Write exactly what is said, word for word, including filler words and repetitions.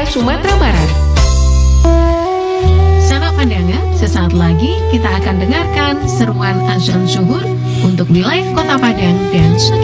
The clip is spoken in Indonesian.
Sumatera Barat. Sahabat pandangan, sesaat lagi kita akan dengarkan seruan azan zuhur untuk wilayah Kota Padang dan sekitarnya.